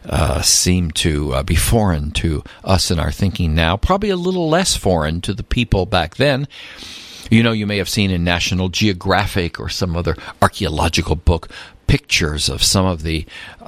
seem to be foreign to us in our thinking now, probably a little less foreign to the people back then. You may have seen in National Geographic or some other archaeological book pictures of some of the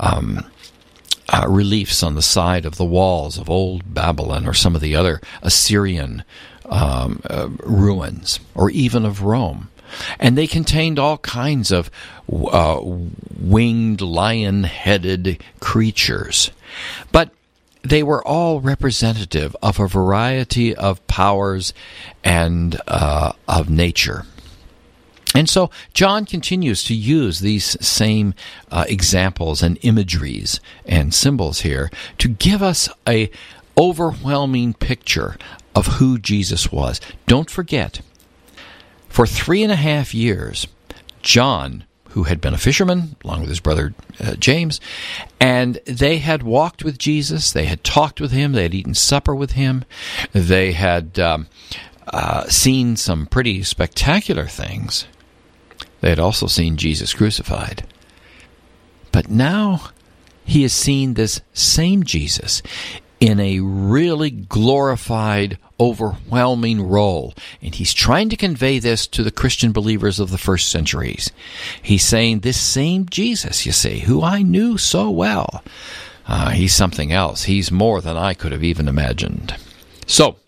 reliefs on the side of the walls of old Babylon or some of the other Assyrian ruins, or even of Rome. And they contained all kinds of winged, lion-headed creatures. But they were all representative of a variety of powers and of nature. And so John continues to use these same examples and imageries and symbols here to give us a overwhelming picture of who Jesus was. Don't forget, for 3.5 years, John, who had been a fisherman, along with his brother James, and they had walked with Jesus, they had talked with him, they had eaten supper with him, they had seen some pretty spectacular things. They had also seen Jesus crucified. But now he has seen this same Jesus in a really glorified, overwhelming role. And he's trying to convey this to the Christian believers of the first centuries. He's saying, this same Jesus, you see, who I knew so well, he's something else. He's more than I could have even imagined. So,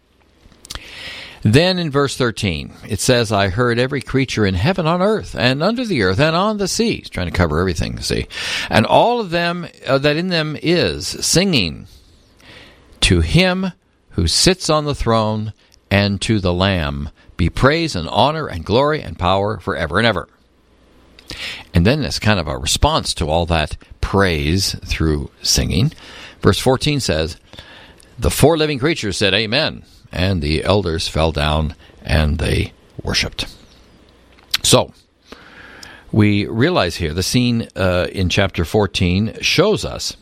then in verse 13, it says, I heard every creature in heaven, on earth, and under the earth, and on the sea. He's trying to cover everything, see. And all of them that in them is, singing, to him who sits on the throne and to the Lamb be praise and honor and glory and power forever and ever. And then as kind of a response to all that praise through singing, verse 14 says, the 4 living creatures said, Amen. And the elders fell down and they worshipped. So, we realize here the scene in chapter 14 shows us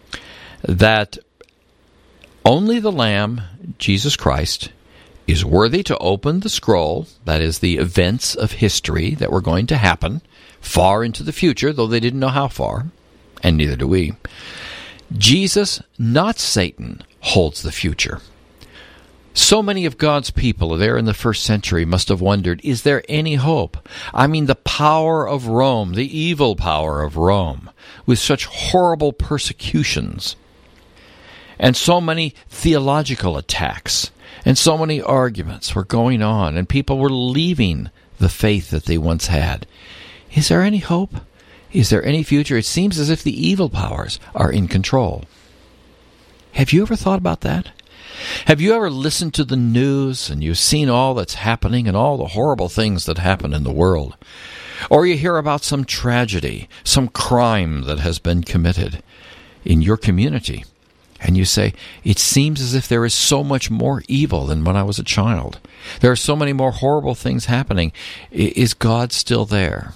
that only the Lamb, Jesus Christ, is worthy to open the scroll, that is, the events of history that were going to happen far into the future, though they didn't know how far, and neither do we. Jesus, not Satan, holds the future. So many of God's people there in the first century must have wondered, is there any hope? I mean, the power of Rome, the evil power of Rome, with such horrible persecutions, and so many theological attacks, and so many arguments were going on, and people were leaving the faith that they once had. Is there any hope? Is there any future? It seems as if the evil powers are in control. Have you ever thought about that? Have you ever listened to the news and you've seen all that's happening and all the horrible things that happen in the world? Or you hear about some tragedy, some crime that has been committed in your community, and you say, it seems as if there is so much more evil than when I was a child. There are so many more horrible things happening. Is God still there?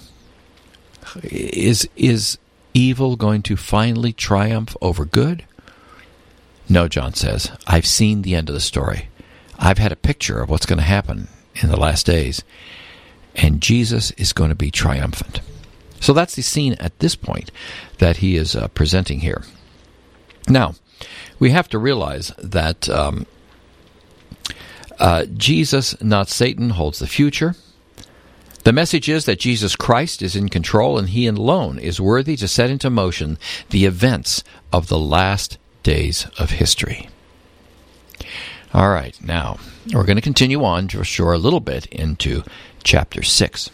Is evil going to finally triumph over good? No, John says, I've seen the end of the story. I've had a picture of what's going to happen in the last days, and Jesus is going to be triumphant. So that's the scene at this point that he is presenting here. Now, we have to realize that Jesus, not Satan, holds the future. The message is that Jesus Christ is in control, and he alone is worthy to set into motion the events of the last days of history. All right, now we're going to continue on for sure a little bit into chapter 6.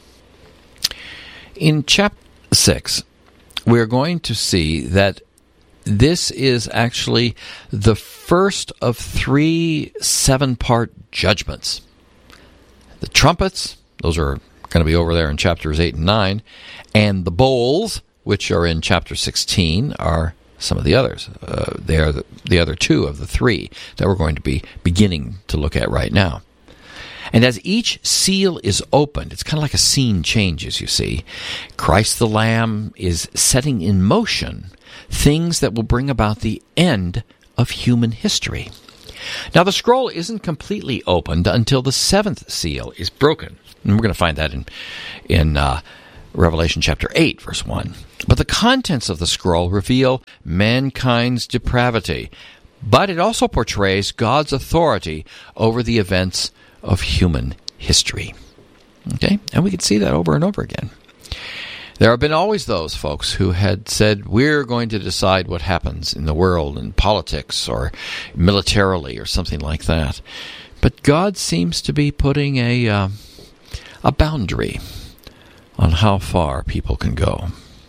In chapter 6, we're going to see that this is actually the first of 3 7-part judgments. The trumpets, those are going to be over there in chapters 8 and 9, and the bowls, which are in chapter 16, are some of the others. They are the other 2 of the 3 that we're going to be beginning to look at right now. And as each seal is opened, it's kind of like a scene changes, you see. Christ the Lamb is setting in motion things that will bring about the end of human history. Now, the scroll isn't completely opened until the 7th seal is broken. And we're going to find that in Revelation chapter 8, verse 1. But the contents of the scroll reveal mankind's depravity, but it also portrays God's authority over the events of human history. Okay? And we can see that over and over again. There have been always those folks who had said, we're going to decide what happens in the world, in politics, or militarily, or something like that. But God seems to be putting a boundary on how far people can go.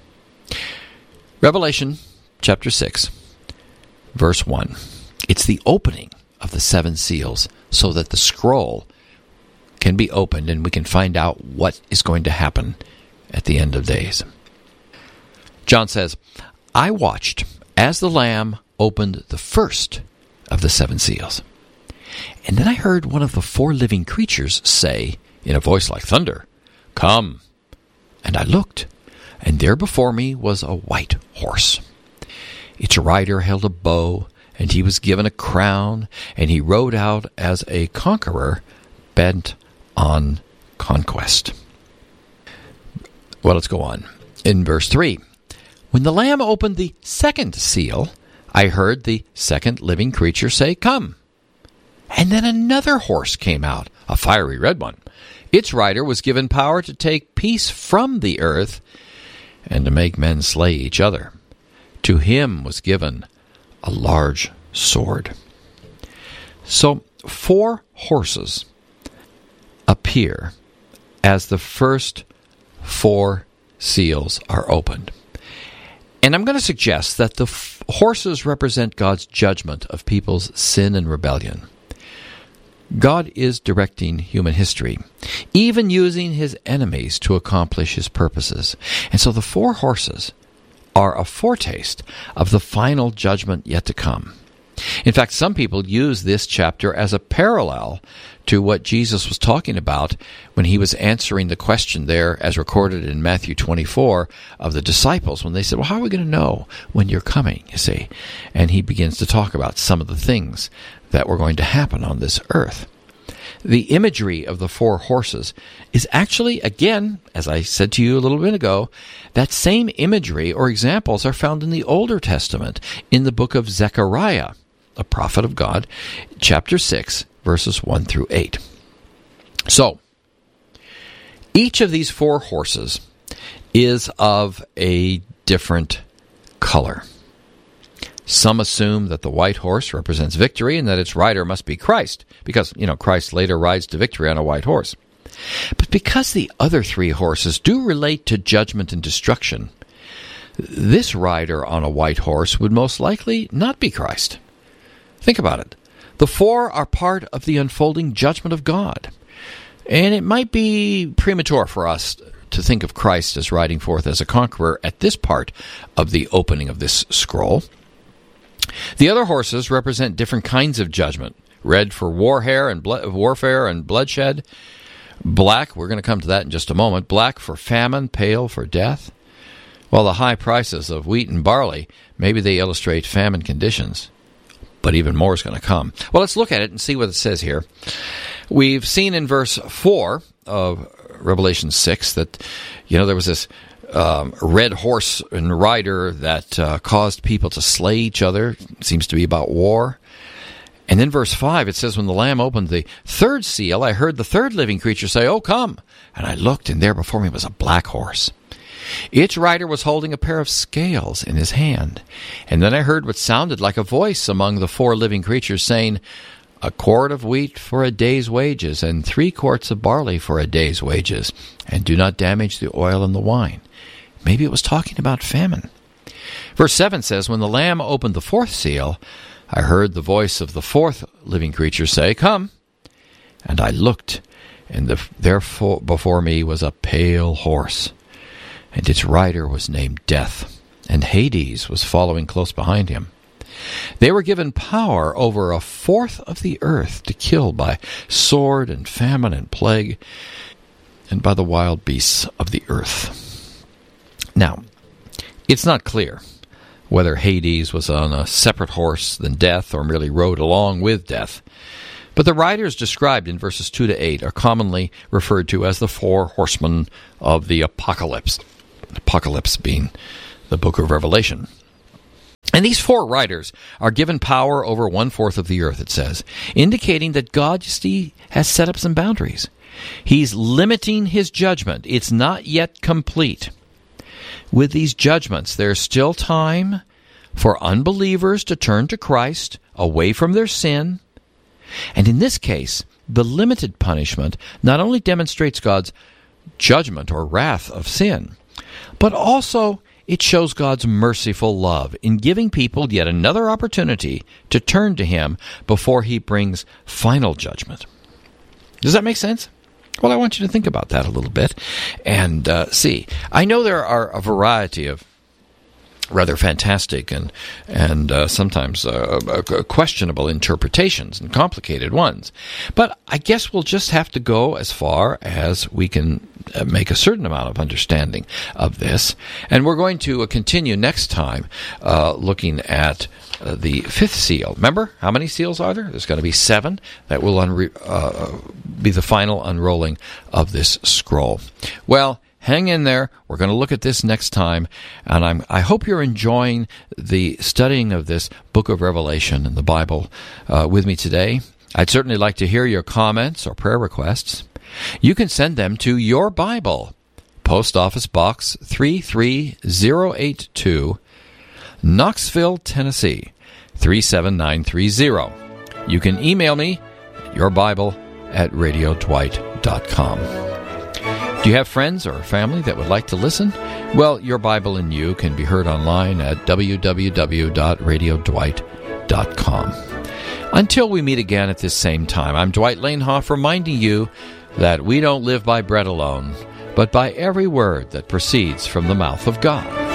Revelation chapter 6, verse 1. It's the opening of the 7 seals so that the scroll can be opened and we can find out what is going to happen at the end of days. John says, I watched as the Lamb opened the first of the 7 seals. And then I heard one of the 4 living creatures say, in a voice like thunder, Come. And I looked, and there before me was a white horse. Its rider held a bow, and he was given a crown, and he rode out as a conqueror bent on conquest. Well, let's go on. In verse 3, when the Lamb opened the second seal, I heard the second living creature say, Come. And then another horse came out, a fiery red one. Its rider was given power to take peace from the earth and to make men slay each other. To him was given a large sword. So 4 horses appear as the first 4 seals are opened. And I'm going to suggest that the horses represent God's judgment of people's sin and rebellion. God is directing human history, even using his enemies to accomplish his purposes. And so the 4 horses are a foretaste of the final judgment yet to come. In fact, some people use this chapter as a parallel to what Jesus was talking about when he was answering the question there, as recorded in Matthew 24, of the disciples, when they said, well, how are we going to know when you're coming, you see? And he begins to talk about some of the things that were going to happen on this earth. The imagery of the 4 horses is actually, again, as I said to you a little bit ago, that same imagery or examples are found in the Older Testament, in the book of Zechariah, a prophet of God, chapter 6, verses 1 through 8. So, each of these 4 horses is of a different color. Some assume that the white horse represents victory and that its rider must be Christ, because, Christ later rides to victory on a white horse. But because the other 3 horses do relate to judgment and destruction, this rider on a white horse would most likely not be Christ. Think about it. The 4 are part of the unfolding judgment of God. And it might be premature for us to think of Christ as riding forth as a conqueror at this part of the opening of this scroll. The other horses represent different kinds of judgment. Red for warfare and bloodshed. Black, we're going to come to that in just a moment. Black for famine, pale for death. While the high prices of wheat and barley, maybe they illustrate famine conditions. But even more is going to come. Well, let's look at it and see what it says here. We've seen in verse 4 of Revelation 6 that, there was this red horse and rider that caused people to slay each other. It seems to be about war. And then verse 5, it says, when the Lamb opened the 3rd seal, I heard the 3rd living creature say, Oh, come. And I looked, and there before me was a black horse. Its rider was holding a pair of scales in his hand. And then I heard what sounded like a voice among the 4 living creatures saying, a quart of wheat for a day's wages, and 3 quarts of barley for a day's wages, and do not damage the oil and the wine. Maybe it was talking about famine. Verse 7 says, when the Lamb opened the 4th seal, I heard the voice of the 4th living creature say, Come. And I looked, and there before me was a pale horse, and its rider was named Death, and Hades was following close behind him. They were given power over 1/4 of the earth to kill by sword and famine and plague, and by the wild beasts of the earth. Now, it's not clear whether Hades was on a separate horse than Death or merely rode along with Death. But the riders described in verses 2 to 8 are commonly referred to as the four horsemen of the apocalypse. Apocalypse being the book of Revelation. And these four riders are given power over 1/4 of the earth, it says, indicating that God, you see, has set up some boundaries. He's limiting his judgment. It's not yet complete. With these judgments, there's still time for unbelievers to turn to Christ, away from their sin. And in this case, the limited punishment not only demonstrates God's judgment or wrath of sin, but also it shows God's merciful love in giving people yet another opportunity to turn to him before he brings final judgment. Does that make sense? Well, I want you to think about that a little bit and see. I know there are a variety of rather fantastic and sometimes questionable interpretations and complicated ones. But I guess we'll just have to go as far as we can make a certain amount of understanding of this. And we're going to continue next time looking at the fifth seal. Remember, how many seals are there? There's going to be 7. That will be the final unrolling of this scroll. Well, hang in there. We're going to look at this next time, and I hope you're enjoying the studying of this book of Revelation and the Bible with me today. I'd certainly like to hear your comments or prayer requests. You can send them to Your Bible, Post Office Box 33082, Knoxville, Tennessee 37930. You can email me at yourbible@radiodwight.com. Do you have friends or family that would like to listen? Well, Your Bible and You can be heard online at www.radiodwight.com. Until we meet again at this same time, I'm Dwight Lanehoff reminding you that we don't live by bread alone, but by every word that proceeds from the mouth of God.